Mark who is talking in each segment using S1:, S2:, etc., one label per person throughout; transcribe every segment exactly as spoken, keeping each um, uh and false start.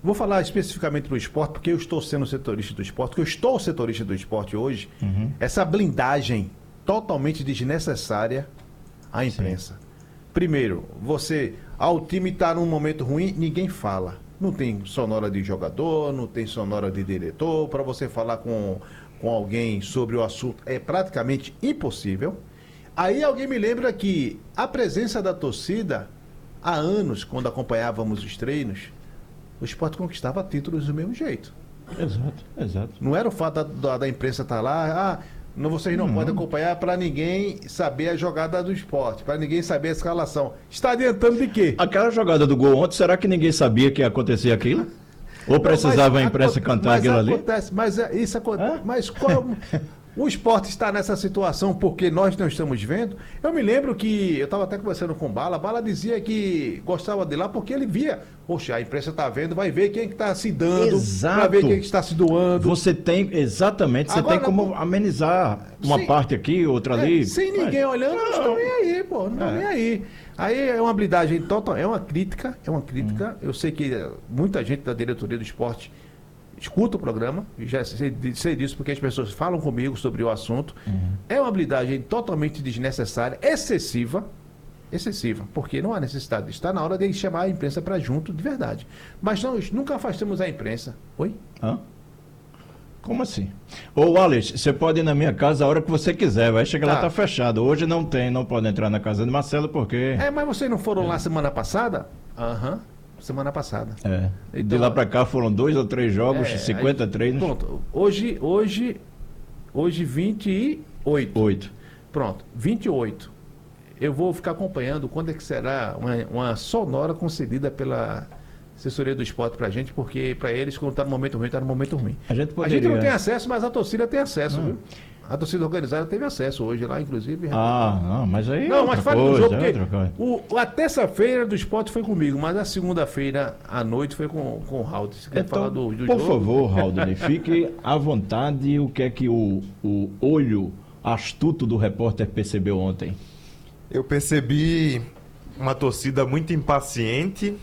S1: Vou falar especificamente do esporte, porque eu estou sendo setorista do esporte, porque eu estou setorista do esporte hoje. Uhum. Essa blindagem totalmente desnecessária à imprensa. Sim. Primeiro, você, ah, o time está num momento ruim, ninguém fala. Não tem sonora de jogador, não tem sonora de diretor, para você falar com, com alguém sobre o assunto é praticamente impossível. Aí alguém me lembra que a presença da torcida, há anos, quando acompanhávamos os treinos, o esporte conquistava títulos do mesmo jeito.
S2: Exato, exato.
S1: Não era o fato da, da, da imprensa estar lá, ah, não, vocês não, não podem acompanhar para ninguém saber a jogada do esporte, para ninguém saber a escalação. Está adiantando de quê?
S2: Aquela jogada do gol ontem, será que ninguém sabia que ia acontecer aquilo? Ou precisava não, a imprensa cantar aquilo
S1: acontece,
S2: ali?
S1: Mas isso acontece. Mas qual... O esporte está nessa situação porque nós não estamos vendo. Eu me lembro que eu estava até conversando com o Bala. Bala dizia que gostava de lá porque ele via. Poxa, a imprensa está vendo, vai ver quem está se dando, vai ver quem está se doando.
S2: Você tem, exatamente, você Agora, tem como amenizar uma sem, parte aqui, outra ali.
S1: É, sem ninguém mas... olhando, não estão nem aí, pô, não estão é. nem aí. Aí é uma blindagem total, é uma crítica, é uma crítica. Hum. Eu sei que muita gente da diretoria do esporte escuta o programa, já sei, sei disso porque as pessoas falam comigo sobre o assunto. Uhum. É uma blindagem totalmente desnecessária, excessiva, excessiva, porque não há necessidade. Está na hora de chamar a imprensa para junto, de verdade. Mas nós nunca afastamos a imprensa. Oi?
S2: Hã? Como assim? Ô, Wallace, você pode ir na minha casa a hora que você quiser, vai chegar tá. lá, tá fechado. Hoje não tem, não pode entrar na casa de Marcelo porque...
S1: É, mas vocês não foram é. lá semana passada? Aham. Uhum. Semana passada.
S2: É. Então, de lá para cá foram dois ou três jogos, é, cinquenta treinos.
S1: Pronto. Hoje, hoje, hoje vinte e oito.
S2: Oito.
S1: Pronto, vinte e oito. Eu vou ficar acompanhando quando é que será uma, uma sonora concedida pela assessoria do esporte pra gente, porque para eles, quando tá no momento ruim, tá no momento ruim.
S2: A gente, poderia...
S1: a gente não tem acesso, mas a torcida tem acesso, hum. viu? A torcida organizada teve acesso hoje lá, inclusive.
S2: Ah, não, mas aí.
S1: Não, mas fala do jogo, porque o, a terça-feira do esporte foi comigo, mas a segunda-feira à noite foi com, com o Raul. Você quer
S2: então,
S1: falar do, do
S2: por
S1: jogo?
S2: favor, Raul, fique à vontade. O que é que o, o olho astuto do repórter percebeu ontem?
S3: Eu percebi uma torcida muito impaciente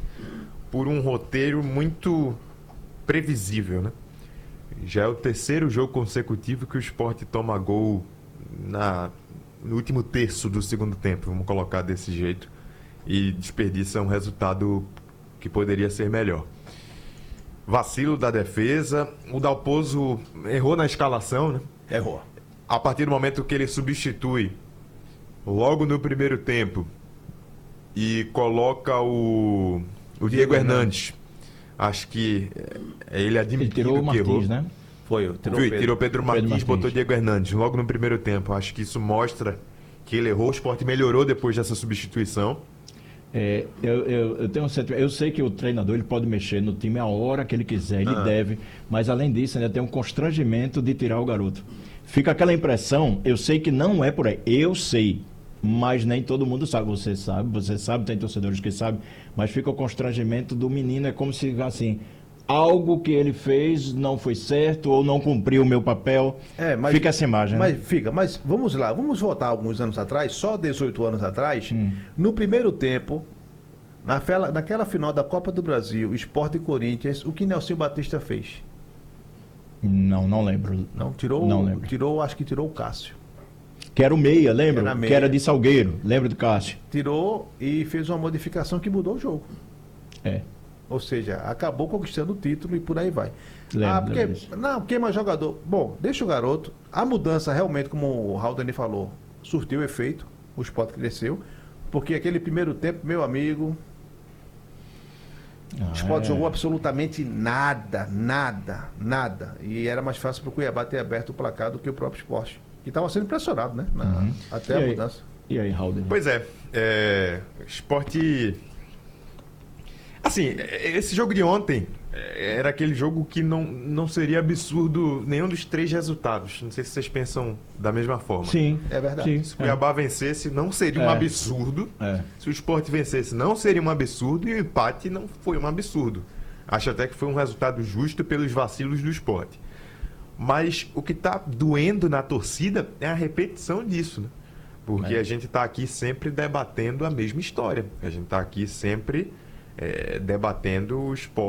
S3: por um roteiro muito previsível, né? Já é o terceiro jogo consecutivo que o Sport toma gol na, no último terço do segundo tempo, vamos colocar desse jeito, e desperdiça um resultado que poderia ser melhor. Vacilo da defesa, o Dalpozo errou na escalação, né?
S1: Errou.
S3: A partir do momento que ele substitui, logo no primeiro tempo, e coloca o, o Diego, Diego Hernandes. Acho que ele admitiu que
S2: errou.
S3: Martins,
S2: né?
S3: Foi, tirou, Pedro. tirou Pedro Martins, Pedro Martins, botou Diego Hernandes logo no primeiro tempo. Acho que isso mostra que ele errou. O Sport melhorou depois dessa substituição.
S2: É, eu, eu, eu tenho um sentimento, eu sei que o treinador ele pode mexer no time a hora que ele quiser, ele ah. deve, mas além disso ainda tem um constrangimento de tirar o garoto. Fica aquela impressão, eu sei que não é por aí, eu sei, mas nem todo mundo sabe. Você sabe, você sabe, tem torcedores que sabem, mas fica o constrangimento do menino, é como se, assim, algo que ele fez não foi certo ou não cumpriu o meu papel.
S1: É, mas,
S2: fica essa imagem,
S1: mas
S2: né?
S1: Fica, mas vamos lá, vamos voltar alguns anos atrás, só dezoito anos atrás, hum. no primeiro tempo, na fela, naquela final da Copa do Brasil, Sport e Corinthians, o que Nelson Batista fez?
S2: Não, não lembro.
S1: Não, tirou,
S2: não lembro.
S1: tirou, acho que tirou o Cássio.
S2: Que era o meia, lembra? Era meia. Que era de Salgueiro, lembra do Cássio?
S1: Tirou e fez uma modificação que mudou o jogo.
S2: É.
S1: Ou seja, acabou conquistando o título e por aí vai.
S2: Lembra,
S1: ah, porque, não, queima jogador. Bom, deixa o garoto. A mudança realmente, como o Haldane falou, surtiu efeito. O Sport cresceu. Porque aquele primeiro tempo, meu amigo, ah, o Sport é. jogou absolutamente nada, nada, nada. E era mais fácil para o Cuiabá ter aberto o placar do que o próprio Sport. Que estava sendo pressionado, né? Na, uhum. Até e a
S2: aí?
S1: mudança.
S2: E aí, Haldane?
S3: Pois é, é. Sport. Assim, esse jogo de ontem era aquele jogo que não, não seria absurdo nenhum dos três resultados. Não sei se vocês pensam da mesma forma.
S2: Sim,
S1: é verdade.
S2: Sim,
S3: se o Cuiabá é. vencesse, não seria
S2: é.
S3: um absurdo. É. Se o Sport vencesse, não seria um absurdo. E o empate não foi um absurdo. Acho até que foi um resultado justo pelos vacilos do Sport. Mas o que está doendo na torcida é a repetição disso, né? Porque é. a gente está aqui sempre debatendo a mesma história. A gente está aqui sempre é, debatendo o esporte.